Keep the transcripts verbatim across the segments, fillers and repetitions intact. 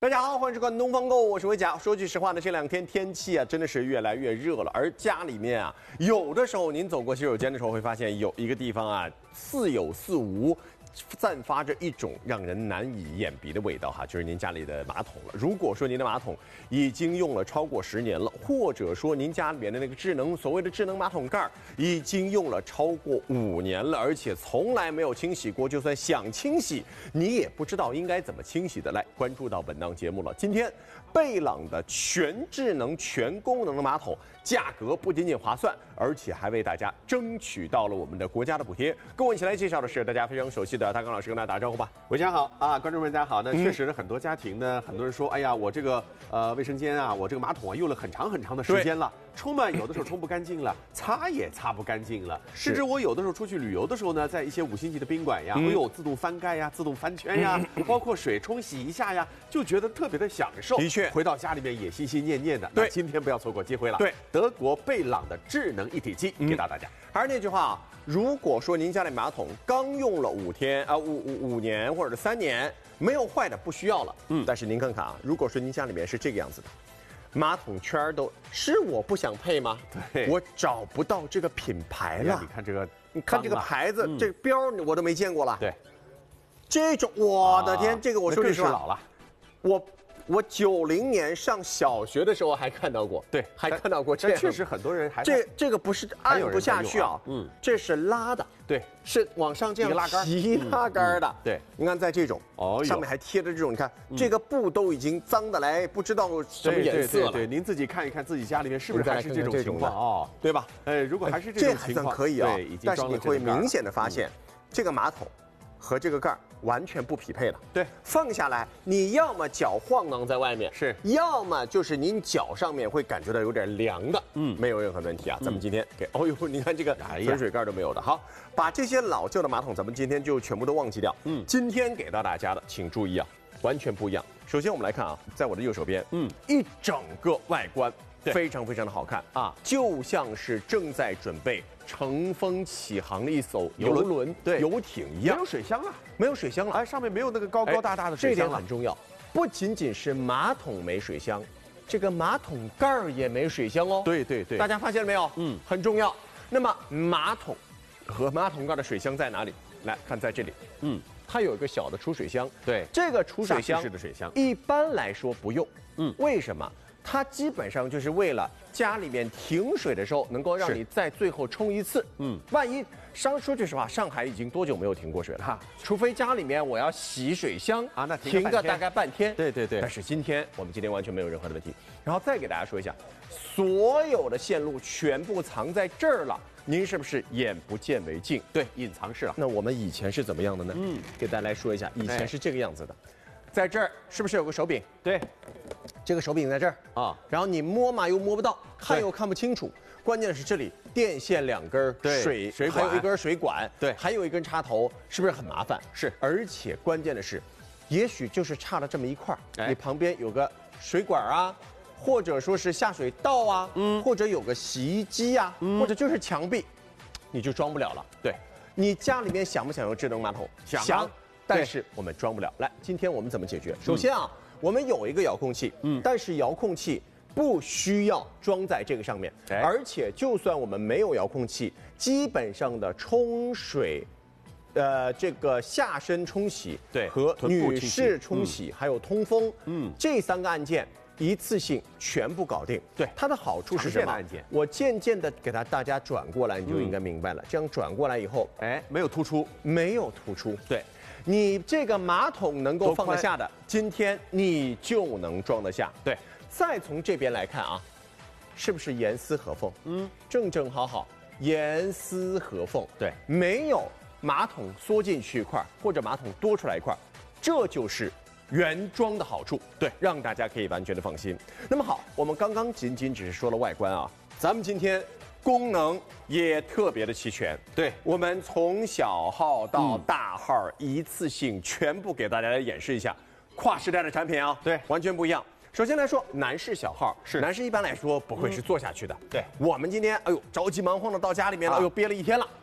大家好，欢迎收看《东方购物》，我是维甲。说句实话呢，这两天天气啊，真的是越来越热了。而家里面啊，有的时候您走过洗手间的时候，会发现有一个地方啊，似有似无，散发着一种让人难以掩鼻的味道哈，就是您家里的马桶了。如果说您的马桶已经用了超过十年了，或者说您家里面的那个智能所谓的智能马桶盖已经用了超过五年了，而且从来没有清洗过，就算想清洗，你也不知道应该怎么清洗的。来关注到本档节目了。今天贝朗的全智能全功能的马桶，价格不仅仅划算，而且还为大家争取到了我们的国家的补贴。跟我一起来介绍的是大家非常熟悉的大刚老师，跟大家打招呼吧。 伟强好啊，观众们大家好。那确实很多家庭呢，很多人说，哎呀，我这个呃卫生间啊，我这个马桶啊用了很长很长的时间了，冲嘛有的时候冲不干净了，擦也擦不干净了，甚至我有的时候出去旅游的时候呢，在一些五星级的宾馆呀，哎呦自动翻盖呀，自动翻圈呀，包括水冲洗一下呀，就觉得特别的享受。 的确， 回到家里面也心心念念的。 对， 那今天不要错过机会了。 对， 德国贝朗的智能一体机给到大家。 还是那句话啊，如果说您家里马桶刚用了五天啊五五五年或者是三年，没有坏的不需要了。嗯，但是您看看啊，如果说您家里面是这个样子的，马桶圈都是我不想配吗？ 对， 我找不到这个品牌了。 你看这个， 你看这个牌子，嗯、这个标我都没见过了。 对， 这种我的天， 啊、 这个我说句实话， 老了， 我。我九零年上小学的时候还看到过， 对， 还看到过这样。 确实很多人还这这个不是按不下去啊，嗯，这是拉的， 对， 是往上这样拉杆提拉杆的， 对。 你看在这种，哦，上面还贴着这种，你看这个布都已经脏的来不知道什么颜色了。 对，您自己看一看自己家里面是不是还是这种情况哦， 对吧？ 哎，如果还是这种情况， 这还算可以啊，但是你会明显的发现，这个马桶和这个盖儿完全不匹配了。对，放下来，你要么脚晃荡在外面， 是， 要么就是您脚上面会感觉到有点凉的，嗯，没有任何问题啊。咱们今天给，哦呦，你看这个存水盖都没有的。好，把这些老旧的马桶，咱们今天就全部都忘记掉。嗯，今天给到大家的，请注意啊，完全不一样。首先我们来看啊，在我的右手边，嗯，一整个外观非常非常的好看啊，就像是正在准备乘风起航的一艘游轮、对游艇一样， 没有水箱了， 没有水箱了， 哎，上面没有那个高高大大的水箱了， 这点很重要。不仅仅是马桶没水箱，这个马桶盖儿也没水箱哦。 对对对， 大家发现了没有？嗯，很重要。那么马桶和马桶盖的水箱在哪里？来看，在这里。嗯，它有一个小的储水箱。 对， 这个储水箱式的水箱一般来说不用。嗯，为什么？它基本上就是为了家里面停水的时候，能够让你在最后冲一次。嗯，万一上说句实话，上海已经多久没有停过水了？哈，除非家里面我要洗水箱啊，那停个大概半天。 对对对。 但是今天我们今天完全没有任何的问题。然后再给大家说一下，所有的线路全部藏在这儿了。您是不是眼不见为净？ 对，隐藏式了。 那我们以前是怎么样的呢？嗯，给大家来说一下，以前是这个样子的，在这儿是不是有个手柄？ 对。 这个手柄在这儿啊，然后你摸嘛又摸不到，看又看不清楚。关键是这里电线两根水水管， 还有一根水管， 对， 还有一根插头，是不是很麻烦？ 是， 而且关键的是，也许就是差了这么一块，你旁边有个水管啊，或者说是下水道啊，嗯，或者有个洗衣机啊，或者就是墙壁，你就装不了了。 对， 你家里面想不想用智能马桶？ 想， 但是我们装不了。来，今天我们怎么解决？首先啊。我们有一个遥控器，嗯，但是遥控器不需要装在这个上面，哎、而且就算我们没有遥控器，基本上的冲水，呃，这个下身冲洗， 对， 和女士冲洗，嗯、还有通风，嗯，这三个按键一次性全部搞定。 对， 它的好处是什么？ 按键， 我渐渐的给它大家转过来，你就应该明白了。嗯、这样转过来以后， 哎，没有突出， 没有突出，对。你这个马桶能够放得下的，今天你就能装得下。 对， 再从这边来看啊，是不是严丝合缝？嗯，正正好好，严丝合缝。 对， 没有马桶缩进去一块，或者马桶多出来一块，这就是原装的好处。对，让大家可以完全的放心。那么好，我们刚刚仅仅只是说了外观啊，咱们今天功能也特别的齐全。 对， 我们从小号到大号，一次性全部给大家来演示一下跨时代的产品啊。 对， 完全不一样。首先来说，男士小号是男士一般来说不会是坐下去的。 对， 我们今天哎呦着急忙慌的到家里面了，哎呦憋了一天了，来。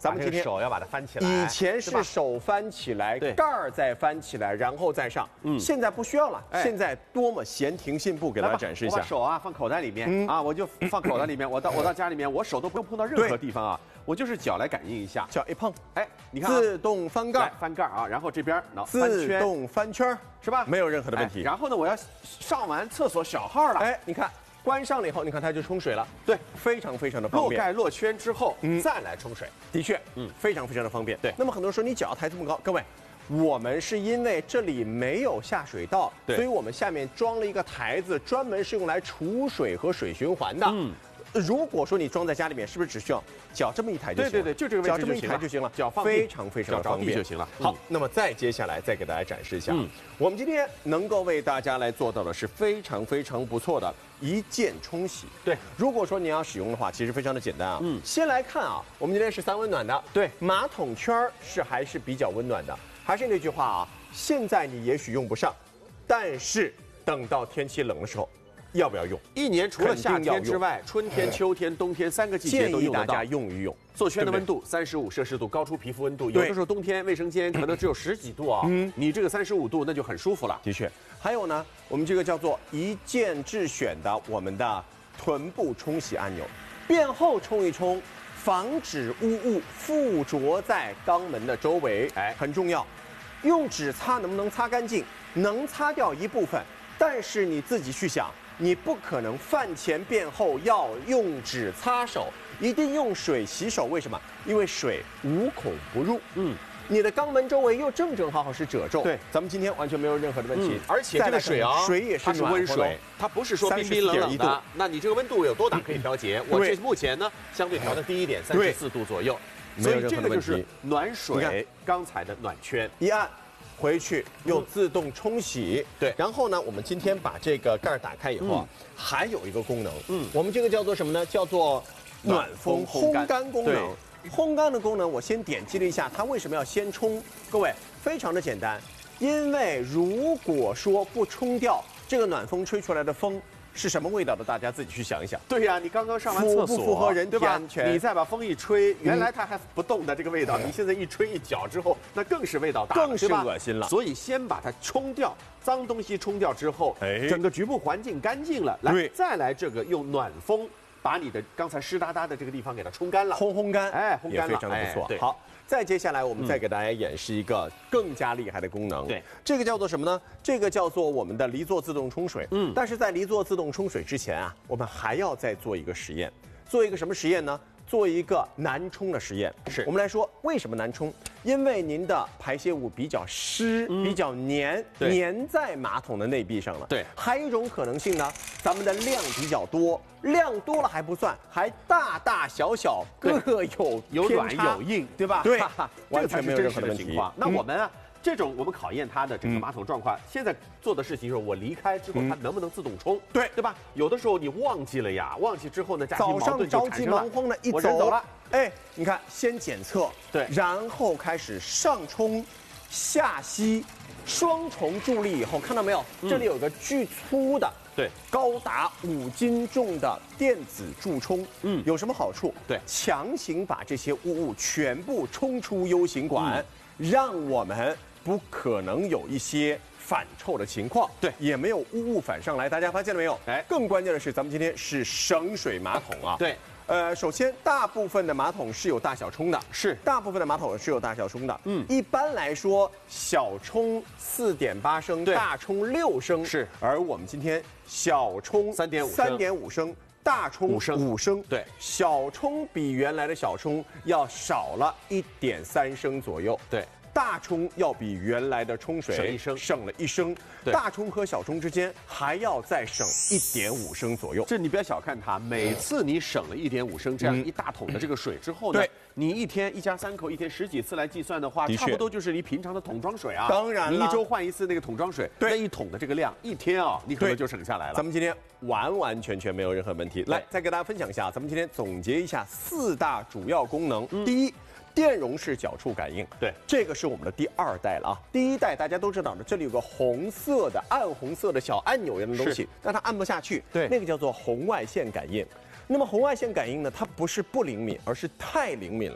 咱们今天手要把它翻起来。 以前是手翻起来，盖儿再翻起来，然后再上。嗯，现在不需要了。现在多么闲庭信步，给大家展示一下。 我把手啊放口袋里面啊，我就放口袋里面。我到我到家里面，我手都不用碰到任何地方啊，我就是脚来感应一下， 脚一碰， 哎，你看自动翻盖， 翻盖啊，然后这边自动翻圈， 是吧？ 没有任何的问题。 然后呢，我要上完厕所小号了， 哎，你看。关上了以后，你看它就冲水了， 对， 非常非常的方便。 落盖落圈之后，嗯，再来冲水， 的确，嗯，非常非常的方便。 对， 那么很多人说你脚要抬这么高，各位，我们是因为这里没有下水道，所以我们下面装了一个台子，专门是用来储水和水循环的。嗯。如果说你装在家里面，是不是只需要脚这么一抬就行了？ 对对对，就这个位置脚这么一抬就行了， 脚放非常非常的方便就行了。 好，那么再接下来再给大家展示一下，嗯，我们今天能够为大家来做到的是非常非常不错的一键冲洗。 对， 如果说你要使用的话，其实非常的简单啊。嗯，先来看啊，我们今天是三温暖的， 对， 马桶圈是还是比较温暖的。还是那句话啊，现在你也许用不上，但是等到天气冷的时候。要不要用？ 一年除了夏天之外，春天、秋天、冬天三个季节都用得到。 建议大家用一用。 做圈的温度三十五摄氏度，高出皮肤温度。有的时候冬天卫生间可能只有十几度啊，嗯，你这个三十五度那就很舒服了。 的确，还有呢，我们这个叫做一键智选的我们的臀部冲洗按钮，便后冲一冲，防止污物附着在肛门的周围，哎，很重要。用纸擦能不能擦干净？能擦掉一部分，但是你自己去想。你不可能饭前便后要用纸擦手，一定用水洗手。为什么？因为水无孔不入。嗯，你的肛门周围又正正好好是褶皱。 对， 咱们今天完全没有任何的问题。 嗯、而且这个水啊， 水也是它是温水，它不是说冰冰冷冷的。那你这个温度有多大可以调节？我这目前呢相对调的低一点，三十四度左右。所以这个就是暖水，刚才的暖圈一按。回去用自动冲洗， 对。 然后呢，我们今天把这个盖儿打开以后啊，还有一个功能，嗯，我们这个叫做什么呢？叫做暖风烘干功能。烘干的功能，我先点击了一下，它为什么要先冲？各位，非常的简单，因为如果说不冲掉这个暖风吹出来的风。是什么味道的？大家自己去想一想。 对呀，你刚刚上完厕所， 不符合人体安全。 你再把风一吹，原来它还不动的这个味道，你现在一吹一搅之后，那更是味道大， 更是恶心了。 所以先把它冲掉，脏东西冲掉之后，哎，整个局部环境干净了，来再来这个用暖风把你的刚才湿哒哒的这个地方给它冲干了， 烘烘干， 哎，烘干了， 也非常的不错。好。再接下来，我们再给大家演示一个更加厉害的功能。 对， 这个叫做什么呢？这个叫做我们的离座自动冲水。嗯，但是在离座自动冲水之前啊，我们还要再做一个实验。做一个什么实验呢？做一个难冲的实验。 是我们来说，为什么难冲？因为您的排泄物比较湿、嗯、比较黏，粘在马桶的内壁上了。 对， 还有一种可能性呢，咱们的量比较多，量多了还不算，还大大小小各有有软有硬，对吧？ 对， 完全没有任何的情况。那我们啊。这种我们考验它的整个马桶状况，嗯、现在做的事情就是我离开之后，它能不能自动冲？ 对， 对吧？有的时候你忘记了呀，忘记之后呢， 早上着急忙慌的一走， 走了， 哎，你看，先检测， 对， 然后开始上冲、下吸，双重助力以后，看到没有？嗯、这里有个巨粗的。 对， 高达五斤重的电子助冲，嗯，有什么好处？ 对， 强行把这些污物全部冲出 U 型管，嗯、让我们不可能有一些反臭的情况。 对， 也没有污物反上来。大家发现了没有？哎，更关键的是，咱们今天是省水马桶啊。 对。 呃，首先，大部分的马桶是有大小冲的， 是大部分的马桶是有大小冲的。嗯，一般来说，小冲四点八升，大冲六升， 是。 而我们今天小冲三点五三点五升，大冲五升五升， 对， 小冲比原来的小冲要少了一点三升左右， 对。 大冲要比原来的冲水省一升， 省了一升。大冲和小冲之间还要再省一点五升左右。 这你不要小看它，每次你省了一点五升这样一大桶的这个水之后呢， 对， 你一天一家三口一天十几次来计算的话，差不多就是你平常的桶装水啊。 当然了， 你一周换一次那个桶装水，那一桶的这个量，一天啊，你可能就省下来了。 咱们今天完完全全没有任何问题。来，再给大家分享一下，咱们今天总结一下四大主要功能。嗯、第一。电容式脚触感应， 对， 这个是我们的第二代了啊。第一代大家都知道的，这里有个红色的、暗红色的小按钮一样的东西，但它按不下去， 对， 那个叫做红外线感应。那么红外线感应呢，它不是不灵敏，而是太灵敏了。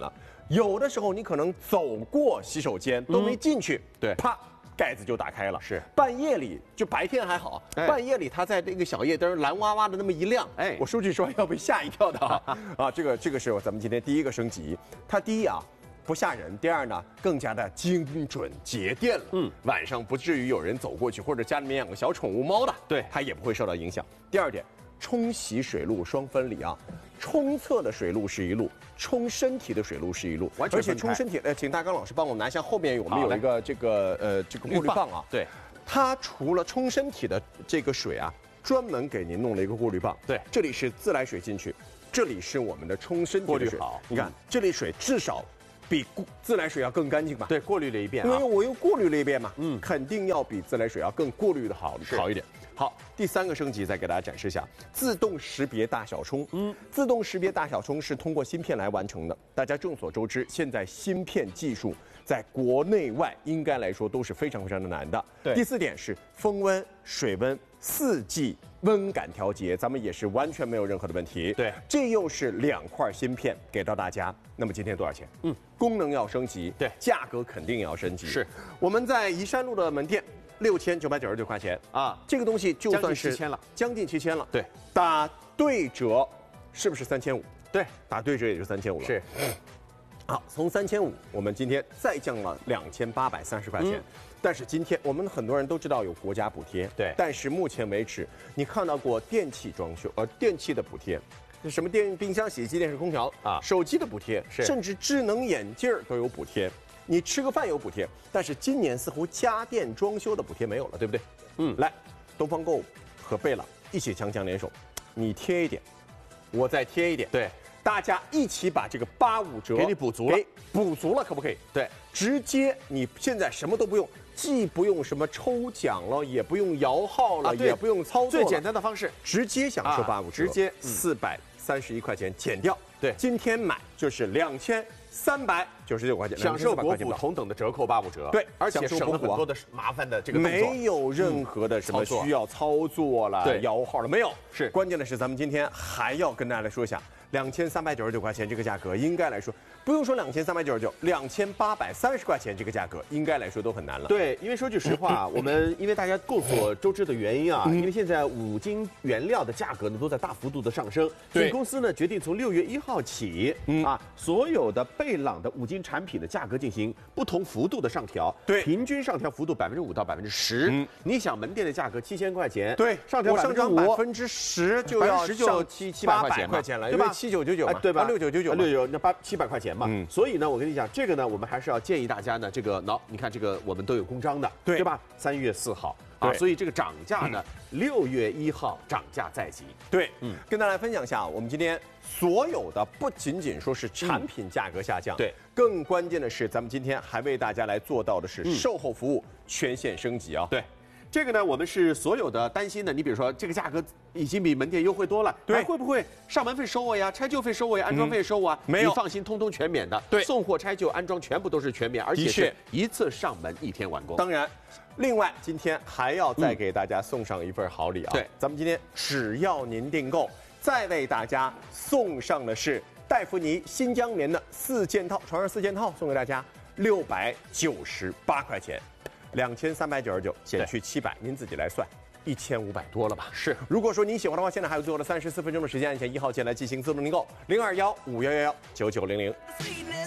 有的时候你可能走过洗手间都没进去， 对啪。盖子就打开了， 是半夜里就白天还好， 哎半夜里它在这个小夜灯蓝哇哇的那么一亮， 哎我说句实话要被吓一跳的啊！啊，这个这个是咱们今天第一个升级，它第一啊不吓人，第二呢更加的精准节电了，嗯，晚上不至于有人走过去或者家里面养个小宠物猫的， 对它也不会受到影响。第二点，冲洗水路双分离啊。冲厕的水路是一路，冲身体的水路是一路，而且完全分开冲身体，呃，请大刚老师帮我们拿一下，后面我们好嘞有一个这个呃这个过滤棒啊， 对， 它除了冲身体的这个水啊，专门给您弄了一个过滤棒， 对这里是自来水进去，这里是我们的冲身体的水， 过滤好你看这里水至少比自来水要更干净吧？ 对，过滤了一遍因为啊。 我又过滤了一遍嘛， 嗯嗯，肯定要比自来水要更过滤的好是好一点。好，第三个升级再给大家展示一下自动识别大小冲。嗯，自动识别大小冲是通过芯片来完成的。大家众所周知，现在芯片技术在国内外应该来说都是非常非常的难的。 对第四点是风温、水温、四季温感调节，咱们也是完全没有任何的问题。 对， 这又是两块芯片给到大家。那么今天多少钱？嗯，功能要升级， 对价格肯定也要升级。 是我们在宜山路的门店。六千九百九十九块钱啊这个东西就算是将近七千了， 将近七千了。 对， 打对折，是不是三千五？ 对， 打对折也就三千五了。 是。 好，从三千五，我们今天再降了两千八百三十块钱。嗯但是今天我们很多人都知道有国家补贴， 对。 但是目前为止，你看到过电器装修，呃，电器的补贴，什么电冰箱、洗衣机、电视、空调啊，手机的补贴， 是甚至智能眼镜都有补贴。你吃个饭有补贴，但是今年似乎家电装修的补贴没有了，对不对？嗯，来，东方购物和贝朗一起强强联手，你贴一点，我再贴一点， 对， 大家一起把这个八五折给你补足了， 补足了，可不可以？ 对， 直接你现在什么都不用，既不用什么抽奖了，也不用摇号了， 啊、 也不用操作， 最简单的方式， 直接享受八五折， 直接四百三十一块钱减掉。 对， 今天买就是两千三百九十九块钱， 享受国府同等的折扣八五折。 对， 而且省了很多的麻烦的这个动作， 没有任何的什么需要操作了、 对， 摇号了，没有。 是， 关键的是咱们今天还要跟大家来说一下，两千三百九十九块钱这个价格，应该来说不用说两千三百九十九，两千八百三十块钱这个价格，应该来说都很难了。 对，因为说句实话，我们因为大家众所周知的原因啊，因为现在五金原料的价格呢都在大幅度的上升，所以公司呢决定从六月一号起，嗯啊，所有的贝朗的五金产品的价格进行不同幅度的上调， 对， 平均上调幅度百分之五到百分之十。嗯，你想门店的价格七千块钱， 对， 上调上涨百分之十就要上七七百块钱块钱了， 对吧？ 七九九九嘛， 对吧？ 六九九九， 六九那八七百块钱嘛。嗯，所以呢，我跟你讲，这个呢，我们还是要建议大家呢，这个喏，你看这个我们都有公章的， 对对吧？三月四号。啊，所以这个涨价呢，六、嗯、月一号涨价在即。 对，嗯，跟大家分享一下，我们今天所有的不仅仅说是产品价格下降，嗯、 对， 更关键的是，咱们今天还为大家来做到的是售后服务全线升级啊。 对。这个呢，我们是所有的担心的。你比如说，这个价格已经比门店优惠多了， 对， 会不会上门费收我呀？拆旧费收我呀？安装费收我啊？ 没有， 你放心，通通全免的。 对， 送货、拆旧、安装全部都是全免，而且是一次上门一天完工。 当然，另外今天还要再给大家送上一份好礼啊！ 对， 咱们今天只要您订购，再为大家送上的是戴芙妮新疆棉的四件套，床上四件套送给大家六百九十八块钱。两千三百九十九减去七百，您自己来算，一千五百多了吧？ 是。 如果说您喜欢的话，现在还有最后的三十四分钟的时间，按下一号键来进行自动订购，零二幺五幺幺幺九九零零。